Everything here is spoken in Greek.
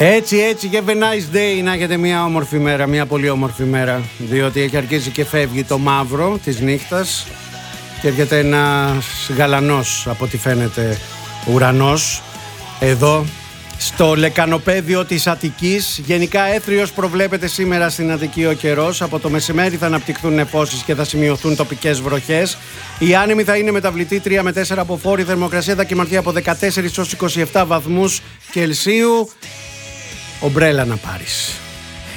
Έτσι, have a nice day. Να έχετε μια όμορφη μέρα, μια πολύ όμορφη μέρα. Διότι έχει αρχίσει και φεύγει το μαύρο της νύχτας και έρχεται ένας γαλανός, από ό,τι φαίνεται, ουρανός. Εδώ, στο λεκανοπέδιο της Αττικής. Γενικά έθριος προβλέπεται σήμερα στην Αττική ο καιρός. Από το μεσημέρι θα αναπτυχθούν νεφώσεις και θα σημειωθούν τοπικές βροχές. Η άνεμη θα είναι μεταβλητή 3 με 4 από φόρη. Η θερμοκρασία θα κυμανθεί από 14 έως 27 βαθμούς Κελσίου. Ομπρέλα να πάρεις.